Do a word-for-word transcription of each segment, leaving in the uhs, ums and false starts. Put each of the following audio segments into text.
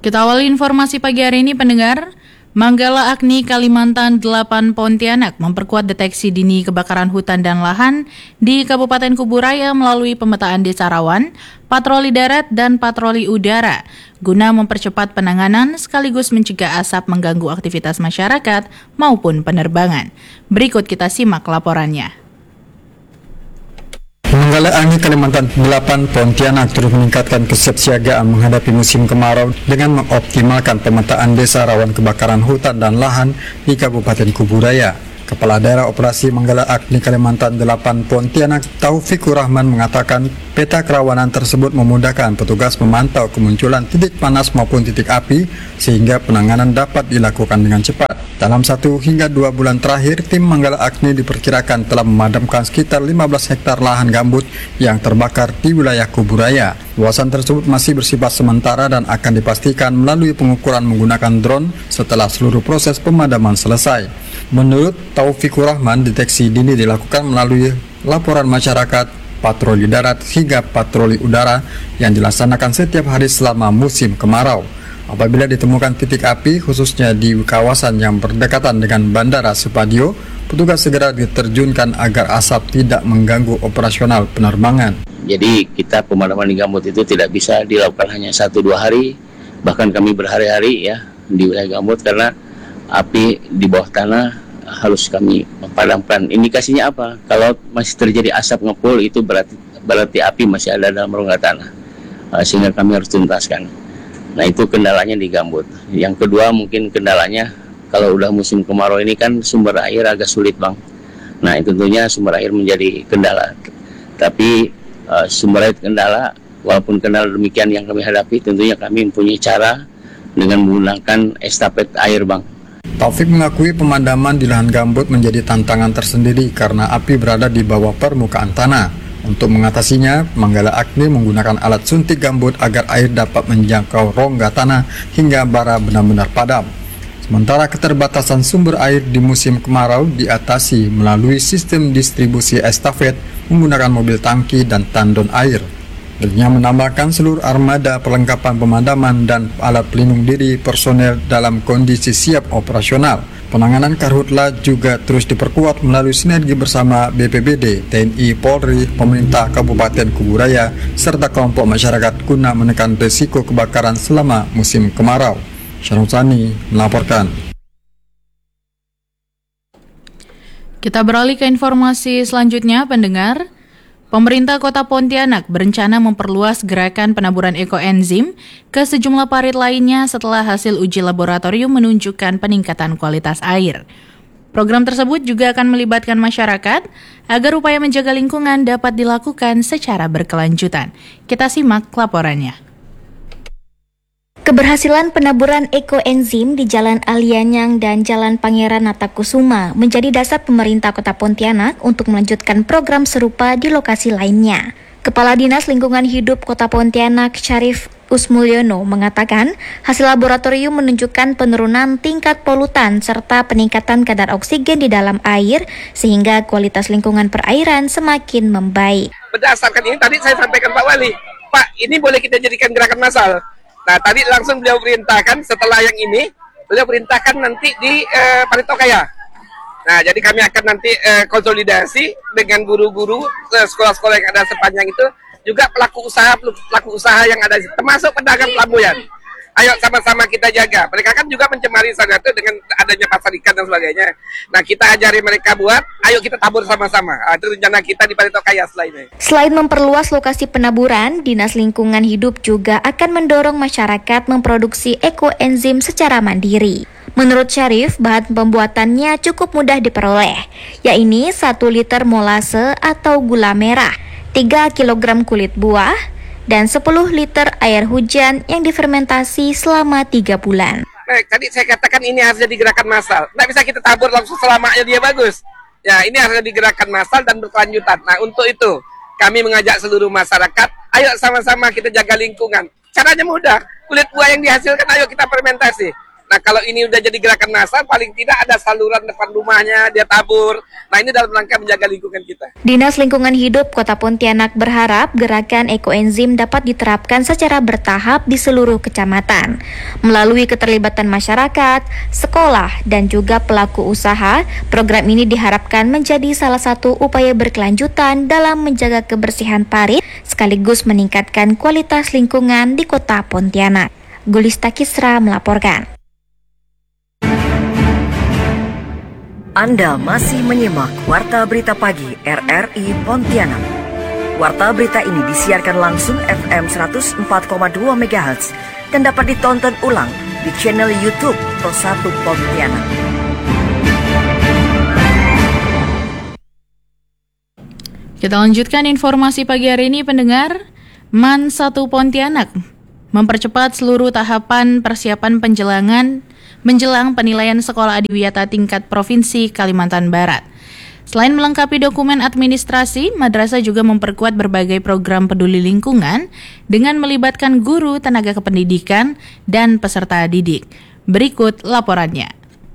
Kita awali informasi pagi hari ini, pendengar. Manggala Agni Kalimantan delapan Pontianak memperkuat deteksi dini kebakaran hutan dan lahan di Kabupaten Kuburaya melalui pemetaan desa rawan, patroli darat, dan patroli udara guna mempercepat penanganan sekaligus mencegah asap mengganggu aktivitas masyarakat maupun penerbangan. Berikut kita simak laporannya. Manggala Agni Kalimantan delapan Pontianak terus meningkatkan kesiapsiagaan menghadapi musim kemarau dengan mengoptimalkan pemetaan desa rawan kebakaran hutan dan lahan di Kabupaten Kuburaya. Kepala Daerah Operasi Manggala Agni Kalimantan delapan Pontianak Taufikur Rahman mengatakan peta kerawanan tersebut memudahkan petugas memantau kemunculan titik panas maupun titik api sehingga penanganan dapat dilakukan dengan cepat. Dalam satu hingga dua bulan terakhir, tim Manggala Agni diperkirakan telah memadamkan sekitar lima belas hektar lahan gambut yang terbakar di wilayah Kuburaya. Luasan tersebut masih bersifat sementara dan akan dipastikan melalui pengukuran menggunakan drone setelah seluruh proses pemadaman selesai. Menurut Taufikur Rahman, deteksi dini dilakukan melalui laporan masyarakat, patroli darat hingga patroli udara yang dilaksanakan setiap hari selama musim kemarau. Apabila ditemukan titik api, khususnya di kawasan yang berdekatan dengan Bandara Supadio, petugas segera diterjunkan agar asap tidak mengganggu operasional penerbangan. Jadi kita pemadaman di gambut itu tidak bisa dilakukan hanya satu dua hari, bahkan kami berhari-hari ya di wilayah gambut karena api di bawah tanah harus kami memadamkan. Indikasinya apa? Kalau masih terjadi asap ngepul itu berarti berarti api masih ada dalam rongga tanah, sehingga kami harus tuntaskan. Nah itu kendalanya di gambut. Yang kedua mungkin kendalanya kalau udah musim kemarau ini kan sumber air agak sulit bang. Nah itu tentunya sumber air menjadi kendala. Tapi uh, sumber air kendala, walaupun kendala demikian yang kami hadapi, tentunya kami mempunyai cara dengan menggunakan estafet air bang. Taufik mengakui pemadaman di lahan gambut menjadi tantangan tersendiri karena api berada di bawah permukaan tanah. Untuk mengatasinya, Manggala Agni menggunakan alat suntik gambut agar air dapat menjangkau rongga tanah hingga bara benar-benar padam. Sementara keterbatasan sumber air di musim kemarau diatasi melalui sistem distribusi estafet menggunakan mobil tangki dan tandon air. Dirinya menambahkan seluruh armada perlengkapan pemadaman dan alat pelindung diri personel dalam kondisi siap operasional. Penanganan karhutla juga terus diperkuat melalui sinergi bersama B P B D, T N I, Polri, pemerintah Kabupaten Kuburaya, serta kelompok masyarakat guna menekan risiko kebakaran selama musim kemarau. Syarul Sani melaporkan. Kita beralih ke informasi selanjutnya, pendengar. Pemerintah Kota Pontianak berencana memperluas gerakan penaburan ekoenzim ke sejumlah parit lainnya setelah hasil uji laboratorium menunjukkan peningkatan kualitas air. Program tersebut juga akan melibatkan masyarakat agar upaya menjaga lingkungan dapat dilakukan secara berkelanjutan. Kita simak laporannya. Keberhasilan penaburan ekoenzim di Jalan Alianyang dan Jalan Pangeran Natakusuma menjadi dasar pemerintah Kota Pontianak untuk melanjutkan program serupa di lokasi lainnya. Kepala Dinas Lingkungan Hidup Kota Pontianak, Syarif Usmulyono, mengatakan hasil laboratorium menunjukkan penurunan tingkat polutan serta peningkatan kadar oksigen di dalam air sehingga kualitas lingkungan perairan semakin membaik. Berdasarkan ini tadi saya sampaikan Pak Wali, Pak ini boleh kita jadikan gerakan massal. Nah tadi langsung beliau perintahkan setelah yang ini, beliau perintahkan nanti di uh, Paritokaya. Nah jadi kami akan nanti uh, konsolidasi dengan guru-guru uh, sekolah-sekolah yang ada sepanjang itu, juga pelaku usaha pelaku usaha yang ada, termasuk pedagang pelabuhan. Ayo sama-sama kita jaga. Mereka kan juga mencemari sana itu dengan adanya pasar ikan dan sebagainya. Nah kita ajari mereka buat, ayo kita tabur sama-sama. Nah, itu rencana kita di Paritokaya setelah ini. Selain memperluas lokasi penaburan, Dinas Lingkungan Hidup juga akan mendorong masyarakat memproduksi ekoenzim secara mandiri. Menurut Syarif, bahan pembuatannya cukup mudah diperoleh, yaitu satu liter molase atau gula merah, tiga kilogram kulit buah, dan sepuluh liter air hujan yang difermentasi selama tiga bulan. Nah, tadi saya katakan ini harus jadi gerakan massal. Nggak bisa kita tabur langsung selamanya dia bagus. Ya, ini harus jadi gerakan massal dan berkelanjutan. Nah, untuk itu kami mengajak seluruh masyarakat, ayo sama-sama kita jaga lingkungan. Caranya mudah, kulit buah yang dihasilkan ayo kita fermentasi. Nah kalau ini udah jadi gerakan massal, paling tidak ada saluran depan rumahnya, dia tabur. Nah ini dalam rangka menjaga lingkungan kita. Dinas Lingkungan Hidup Kota Pontianak berharap gerakan ekoenzim dapat diterapkan secara bertahap di seluruh kecamatan. Melalui keterlibatan masyarakat, sekolah, dan juga pelaku usaha, program ini diharapkan menjadi salah satu upaya berkelanjutan dalam menjaga kebersihan parit sekaligus meningkatkan kualitas lingkungan di Kota Pontianak. Gulista Kisra melaporkan. Anda masih menyimak Warta Berita Pagi R R I Pontianak. Warta berita ini disiarkan langsung F M seratus empat koma dua megahertz dan dapat ditonton ulang di channel YouTube Pro satu Pontianak. Kita lanjutkan informasi pagi hari ini, pendengar. Man satu Pontianak mempercepat seluruh tahapan persiapan penjelangan menjelang penilaian sekolah adiwiyata tingkat provinsi Kalimantan Barat. Selain melengkapi dokumen administrasi, madrasah juga memperkuat berbagai program peduli lingkungan dengan melibatkan guru, tenaga kependidikan, dan peserta didik. Berikut laporannya.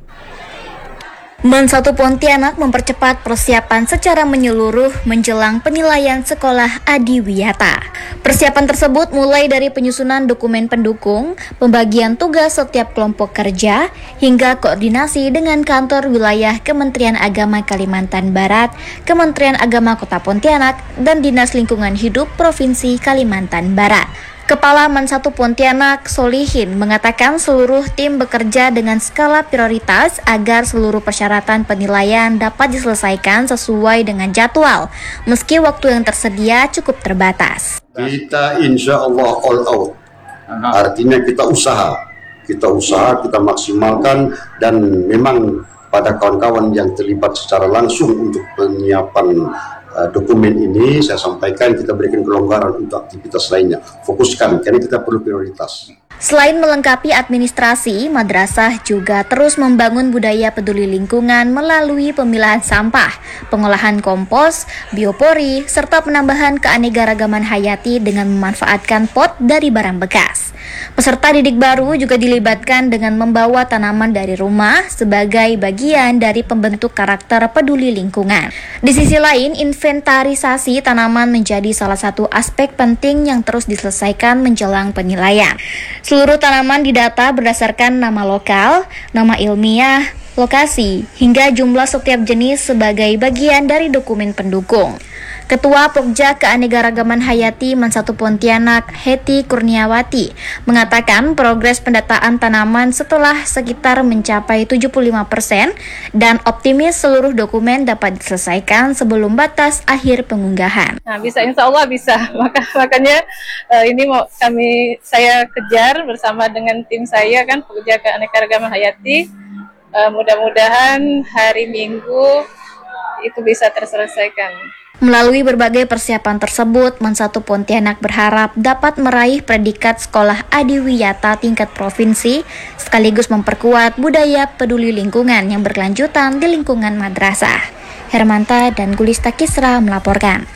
Man satu Pontianak mempercepat persiapan secara menyeluruh menjelang penilaian sekolah adiwiyata. Persiapan tersebut mulai dari penyusunan dokumen pendukung, pembagian tugas setiap kelompok kerja, hingga koordinasi dengan kantor wilayah Kementerian Agama Kalimantan Barat, Kementerian Agama Kota Pontianak, dan Dinas Lingkungan Hidup Provinsi Kalimantan Barat. Kepala Man satu Pontianak, Solihin, mengatakan seluruh tim bekerja dengan skala prioritas agar seluruh persyaratan penilaian dapat diselesaikan sesuai dengan jadwal, meski waktu yang tersedia cukup terbatas. Kita insya Allah all out, artinya kita usaha, kita usaha, kita maksimalkan, dan memang pada kawan-kawan yang terlibat secara langsung untuk penyiapan dokumen ini, saya sampaikan kita berikan kelonggaran untuk aktivitas lainnya. Fokuskan, karena kita perlu prioritas. Selain melengkapi administrasi, madrasah juga terus membangun budaya peduli lingkungan melalui pemilahan sampah, pengolahan kompos, biopori, serta penambahan keanekaragaman hayati dengan memanfaatkan pot dari barang bekas. Peserta didik baru juga dilibatkan dengan membawa tanaman dari rumah sebagai bagian dari pembentuk karakter peduli lingkungan. Di sisi lain, inventarisasi tanaman menjadi salah satu aspek penting yang terus diselesaikan menjelang penilaian. Seluruh tanaman didata berdasarkan nama lokal, nama ilmiah, lokasi, hingga jumlah setiap jenis sebagai bagian dari dokumen pendukung. Ketua Pokja Keanekaragaman Hayati Man satu Pontianak, Heti Kurniawati, mengatakan progres pendataan tanaman setelah sekitar mencapai tujuh puluh lima persen dan optimis seluruh dokumen dapat diselesaikan sebelum batas akhir pengunggahan. Nah, bisa, insya Allah bisa. Maka makanya uh, ini mau kami saya kejar bersama dengan tim saya kan Pokja Keanekaragaman Hayati. Uh, mudah-mudahan hari Minggu itu bisa terselesaikan. Melalui berbagai persiapan tersebut, Man satu Pontianak berharap dapat meraih predikat sekolah adiwiyata tingkat provinsi, sekaligus memperkuat budaya peduli lingkungan yang berkelanjutan di lingkungan madrasah. Hermanta dan Gulista Kisra melaporkan.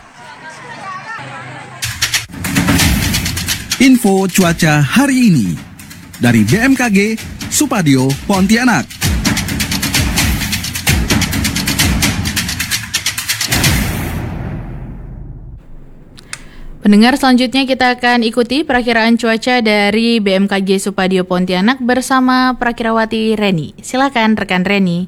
Info cuaca hari ini dari B M K G Supadio Pontianak. Pendengar, selanjutnya kita akan ikuti perakiraan cuaca dari B M K G Supadio Pontianak bersama Prakirawati Reni. Silakan rekan Reni.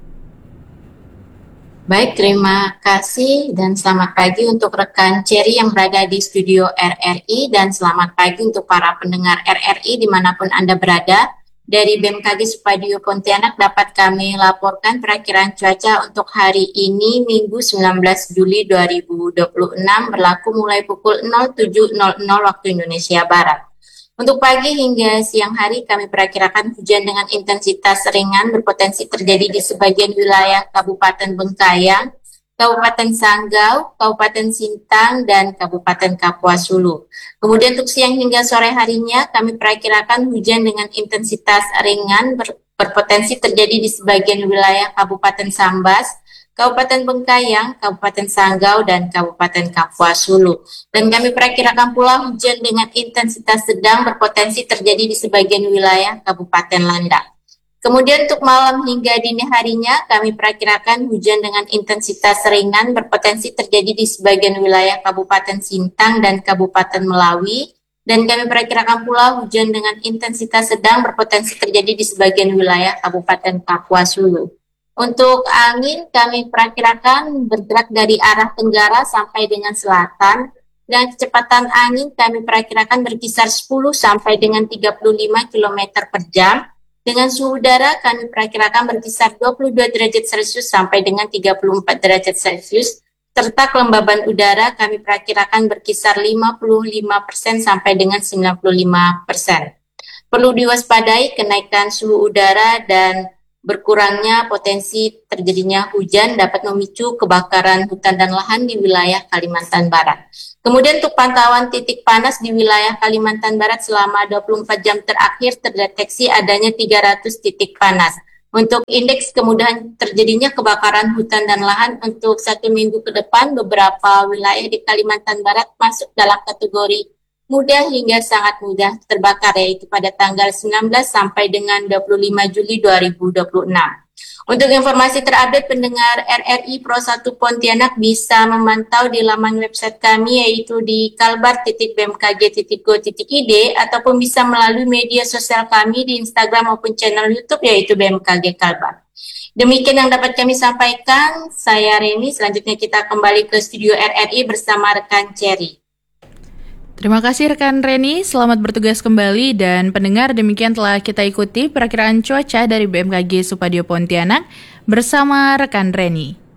Baik, terima kasih dan selamat pagi untuk rekan Cherry yang berada di studio R R I dan selamat pagi untuk para pendengar R R I dimanapun Anda berada. Dari B M K G Supadio Pontianak dapat kami laporkan perakiraan cuaca untuk hari ini Minggu sembilan belas Juli dua ribu dua puluh enam berlaku mulai pukul nol tujuh nol nol waktu Indonesia Barat. Untuk pagi hingga siang hari kami perakirakan hujan dengan intensitas ringan berpotensi terjadi di sebagian wilayah Kabupaten Bengkayang, Kabupaten Sanggau, Kabupaten Sintang, dan Kabupaten Kapuas Hulu. Kemudian untuk siang hingga sore harinya, kami perakirakan hujan dengan intensitas ringan ber- berpotensi terjadi di sebagian wilayah Kabupaten Sambas, Kabupaten Bengkayang, Kabupaten Sanggau, dan Kabupaten Kapuas Hulu. Dan kami perkirakan pula hujan dengan intensitas sedang berpotensi terjadi di sebagian wilayah Kabupaten Landak. Kemudian untuk malam hingga dini harinya, kami perkirakan hujan dengan intensitas ringan berpotensi terjadi di sebagian wilayah Kabupaten Sintang dan Kabupaten Melawi. Dan kami perkirakan pula hujan dengan intensitas sedang berpotensi terjadi di sebagian wilayah Kabupaten Kapuas Hulu. Untuk angin, kami perkirakan bergerak dari arah tenggara sampai dengan selatan. Dan kecepatan angin kami perkirakan berkisar sepuluh sampai dengan tiga puluh lima kilometer per jam. Dengan suhu udara kami perkirakan berkisar dua puluh dua derajat Celcius sampai dengan tiga puluh empat derajat Celcius. Serta kelembaban udara kami perkirakan berkisar lima puluh lima persen sampai dengan sembilan puluh lima persen. Perlu diwaspadai kenaikan suhu udara dan berkurangnya potensi terjadinya hujan dapat memicu kebakaran hutan dan lahan di wilayah Kalimantan Barat. Kemudian untuk pantauan titik panas di wilayah Kalimantan Barat selama dua puluh empat jam terakhir terdeteksi adanya tiga ratus titik panas. Untuk indeks kemudahan terjadinya kebakaran hutan dan lahan untuk satu minggu ke depan, beberapa wilayah di Kalimantan Barat masuk dalam kategori mudah hingga sangat mudah terbakar, yaitu pada tanggal sembilan belas sampai dengan dua puluh lima Juli dua ribu dua puluh enam. Untuk informasi terupdate pendengar R R I Pro satu Pontianak bisa memantau di laman website kami, yaitu di kalbar titik b m k g titik go titik i d ataupun bisa melalui media sosial kami di Instagram maupun channel YouTube yaitu B M K G Kalbar. Demikian yang dapat kami sampaikan. Saya Reni. Selanjutnya kita kembali ke studio R R I bersama rekan Cherry. Terima kasih rekan Reni, selamat bertugas kembali dan pendengar, demikian telah kita ikuti perakiraan cuaca dari B M K G Supadio Pontianak bersama rekan Reni.